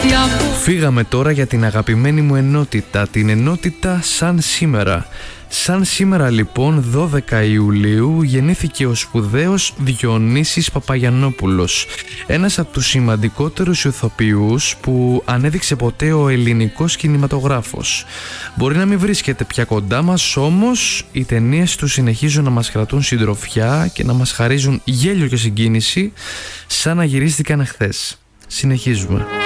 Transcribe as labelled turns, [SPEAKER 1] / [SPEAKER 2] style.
[SPEAKER 1] Φύγαμε τώρα για την αγαπημένη μου ενότητα, την ενότητα Σαν Σήμερα. Σαν σήμερα λοιπόν 12 Ιουλίου γεννήθηκε ο σπουδαίος Διονύσης Παπαγιαννόπουλος, ένας από τους σημαντικότερους ηθοποιούς που ανέδειξε ποτέ ο ελληνικός κινηματογράφος. Μπορεί να μην βρίσκεται πια κοντά μας, όμως οι ταινίες του συνεχίζουν να μας κρατούν συντροφιά και να μας χαρίζουν γέλιο και συγκίνηση σαν να γυρίστηκαν χθες. Συνεχίζουμε.